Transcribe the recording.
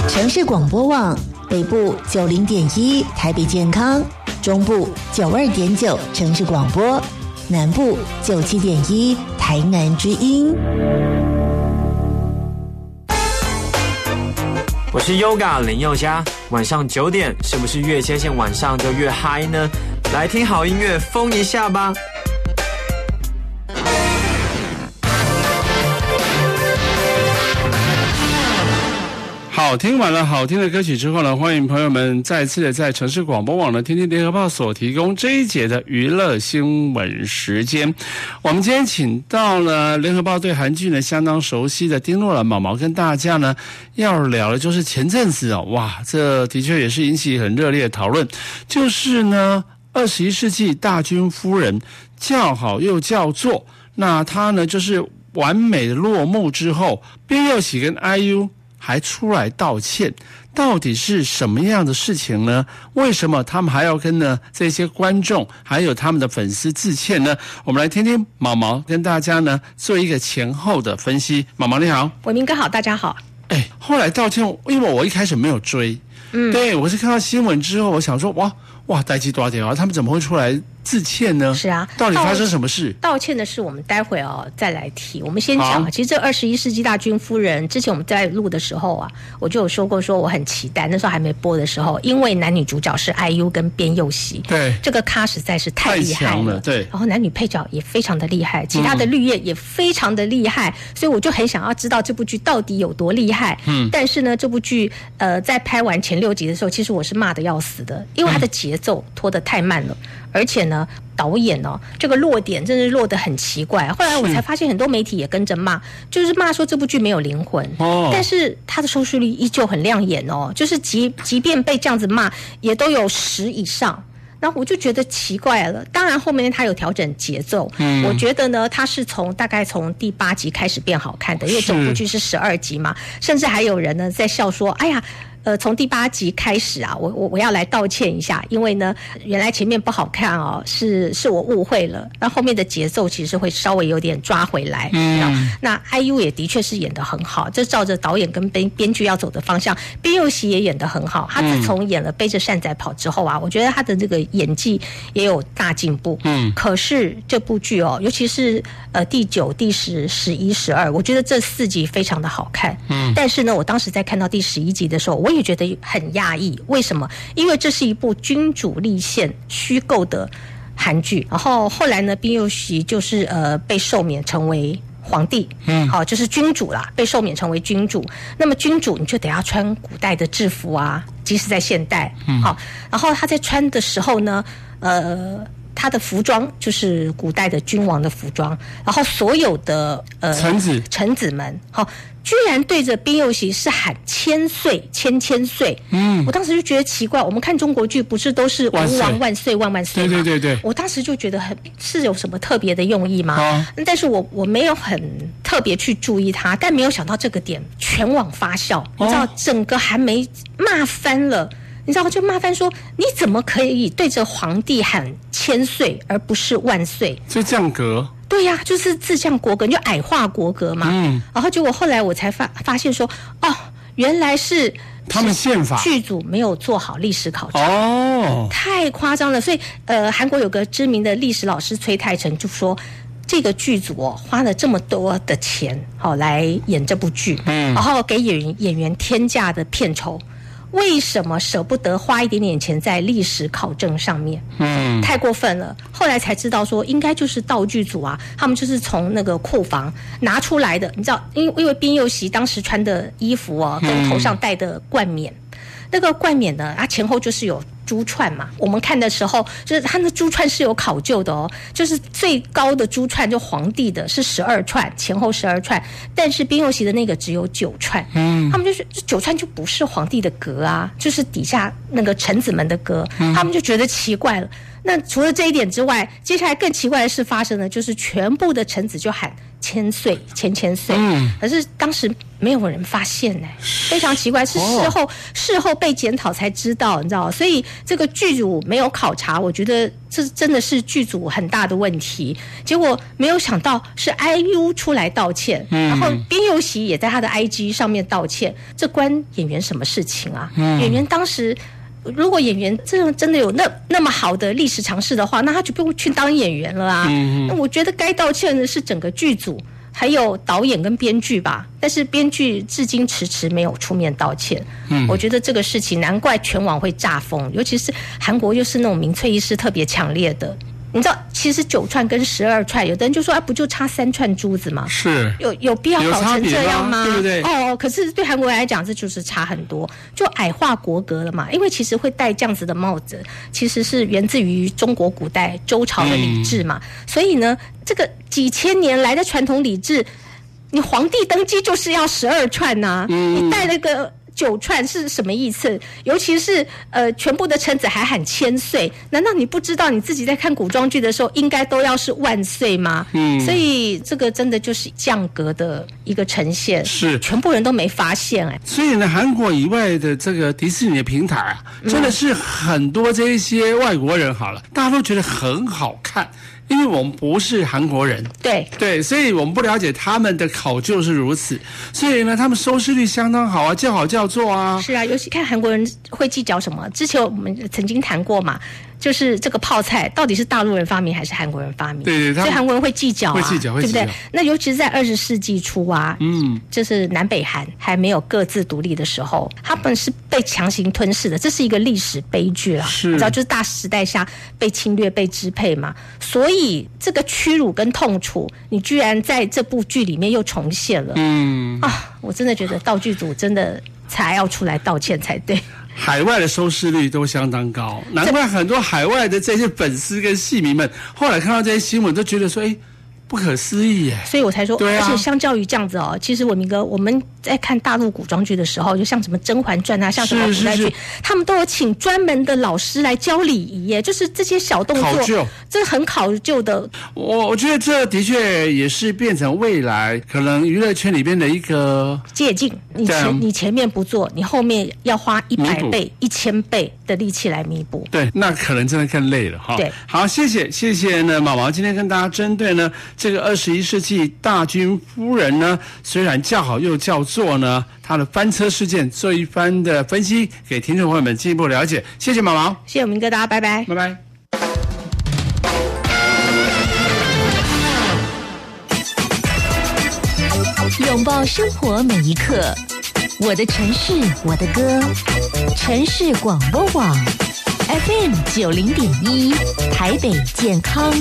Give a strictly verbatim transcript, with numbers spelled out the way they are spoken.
城市广播网北部九零点一台北健康，中部九二点九城市广播，南部九七点一台南之音。 我是 Yoga 林宥嘉，晚上九点是不是越接近晚上就越嗨呢？来听好音乐，疯一下吧！ 好，听完了好听的歌曲之后呢，欢迎朋友们再次的在城市广播网的天天联合报所提供这一节的娱乐新闻时间。我们今天请到了联合报对韩剧呢相当熟悉的丁诺了毛毛，跟大家呢要聊的就是前阵子哦，哇，这的确也是引起很热烈的讨论，就是呢二十一世纪大军夫人叫好又叫座，那他呢就是完美的落幕之后，边佑喜跟 I U还出来道歉，到底是什么样的事情呢？为什么他们还要跟呢这些观众还有他们的粉丝致歉呢？我们来听听毛毛跟大家呢做一个前后的分析。毛毛你好。 伟明哥好，大家好。 哎，后来道歉，因为我一开始没有追，嗯，对，我是看到新闻之后，我想说，哇哇，代志大条啊，他们怎么会出来致歉呢？ 是啊， 到底发生什么事？ 道歉的事我们待会哦再来提。我们先讲，其实这二十一世纪大军夫人，之前我们在录的时候啊，我就有说过，说我很期待，那时候还没播的时候，因为男女主角是 I U 跟边佑喜， 对， 这个咖实在是太厉害 了, 了， 对， 然后男女配角也非常的厉害，其他的绿叶也非常的厉害，嗯、所以我就很想要知道这部剧到底有多厉害。嗯，但是呢，这部剧呃在拍完前六集的时候，其实我是骂得要死的，因为它的节奏拖得太慢了，而且呢。导演哦，这个落点真是落得很奇怪。后来我才发现，很多媒体也跟着骂，就是骂说这部剧没有灵魂。哦，但是它的收视率依旧很亮眼哦，就是即即便被这样子骂，也都有十以上。然后我就觉得奇怪了。当然后面他有调整节奏，嗯，我觉得呢，他是从大概从第八集开始变好看的，因为整部剧是十二集嘛，甚至还有人呢在笑说，哎呀。呃，从第八集开始啊，我我我要来道歉一下，因为呢，原来前面不好看哦，是是我误会了，那后面的节奏其实会稍微有点抓回来。嗯，那 I U 也的确是演得很好，这照着导演跟编编剧要走的方向，边佑喜也演得很好。他自从演了《背着扇仔跑》之后啊，我觉得他的这个演技也有大进步。嗯，可是这部剧哦，尤其是呃第九、第十、十一、十二，我觉得这四集非常的好看。嗯，但是呢，我当时在看到第十一集的时候，我也觉得很压抑。为什么？因为这是一部君主立宪虚构的韩剧，然后后来呢，边佑喜就是呃被授免成为皇帝，嗯，好、哦，就是君主啦，被授免成为君主。那么君主你就得要穿古代的制服啊，即使在现代，嗯，好，然后他在穿的时候呢，呃。他的服装就是古代的君王的服装，然后所有的呃臣子臣子们，好、哦，居然对着边佑喜是喊千岁千千岁，嗯，我当时就觉得奇怪。我们看中国剧不是都是吾王万岁万万岁吗？ 对对对对， 我当时就觉得很是有什么特别的用意吗？啊、但是我我没有很特别去注意它，但没有想到这个点全网发酵，哦、你知道整个韩媒骂翻了。你知道，就骂翻说，你怎么可以对着皇帝喊千岁而不是万岁？ 就降格。 对呀、啊，就是自降国格，就矮化国格嘛。嗯。然后结果后来我才发发现说，哦，原来是他们宪法剧组没有做好历史考察。 哦。 太夸张了，所以呃，韩国有个知名的历史老师崔泰成就说。这个剧组哦，花了这么多的钱，好、哦、来演这部剧，嗯，然后给演员演员天价的片酬，为什么舍不得花一点点钱在历史考证上面？嗯，太过分了。后来才知道说，应该就是道具组啊，他们就是从那个库房拿出来的。你知道，因为因为边佑喜当时穿的衣服哦，跟头上戴的冠冕，嗯、那个冠冕呢，它前后就是有。珠串嘛，我们看的时候，就是它的珠串是有考究的哦，就是最高的珠串就皇帝的是十二串，前后十二串，但是边佑喜的那个只有九串，嗯，他们就是九串就不是皇帝的格啊，就是底下那个臣子们的格，嗯、他们就觉得奇怪了。那除了这一点之外，接下来更奇怪的事发生了，就是全部的臣子就喊千岁千千岁，嗯，可是当时没有人发现呢，非常奇怪，是事后、哦、事后被检讨才知道，你知道，所以这个剧组没有考察，我觉得这真的是剧组很大的问题。结果没有想到是 I U 出来道歉，嗯、然后边佑熙也在他的 I G 上面道歉，这关演员什么事情啊？嗯、演员当时。如果演员真的真的有那那么好的历史常识的话，那他就不用去当演员了啊。嗯、那我觉得该道歉的是整个剧组，还有导演跟编剧吧。但是编剧至今迟迟没有出面道歉。嗯，我觉得这个事情难怪全网会炸疯，尤其是韩国又是那种民粹意识特别强烈的。你知道，其实九串跟十二串，有的人就说啊，不就差三串珠子吗？ 是， 有有必要搞成这样吗？ 对不对？ 哦，可是对韩国人来讲，这就是差很多，就矮化国格了嘛。因为其实会戴这样子的帽子，其实是源自于中国古代周朝的礼制嘛。嗯、所以呢，这个几千年来的传统礼制，你皇帝登基就是要十二串呐、啊，嗯、你戴了个。九串是什么意思？尤其是呃，全部的臣子还喊千岁，难道你不知道你自己在看古装剧的时候应该都要是万岁吗？嗯，所以这个真的就是降格的一个呈现，是全部人都没发现哎。 所以呢，韩国以外的这个迪士尼的平台啊，真的是很多这一些外国人好了，嗯、大家都觉得很好看。因为我们不是韩国人， 对对，所以我们不了解他们的考究是如此，所以呢，他们收视率相当好啊，叫好叫座啊。 是啊，尤其看韩国人会计较什么？之前我们曾经谈过嘛，就是这个泡菜到底是大陆人发明还是韩国人发明？ 对对， 所以韩国人会计较啊， 会计较， 对不对？那尤其是在二十世纪初啊，嗯，就是南北韩还没有各自独立的时候，他们是被强行吞噬的，这是一个历史悲剧啦。 是， 你知道，就是大时代下被侵略、被支配嘛，所以。所以这个屈辱跟痛楚，你居然在这部剧里面又重现了。嗯啊，我真的觉得道具组真的才要出来道歉才对。 海外的收视率都相当高，难怪很多海外的这些粉丝跟戏迷们后来看到这些新闻都觉得说，哎，不可思议耶。 所以我才说， 对啊、 而且相较于这样子哦，其实文明哥我们在看大陆古装剧的时候，就像什么《甄嬛传》啊，像什么古代剧，他们都有请专门的老师来教礼仪耶，就是这些小动作，这很考究的。 我我觉得这的确也是变成未来可能娱乐圈里边的一个借鉴。你前你前面不做，你后面要花一百倍、一千倍的力气来弥补。 对，那可能真的更累了哈。 对， 好，谢谢谢谢呢，毛毛今天跟大家针对呢这个二十一世纪大军夫人呢，虽然叫好又叫座呢，他的翻车事件做一番的分析，给听众朋友们进一步了解。谢谢毛毛， 谢谢明哥，大家拜拜， 拜拜。 拥抱生活每一刻，我的城市，我的歌，城市广播网 F M 九零点一，台北健康。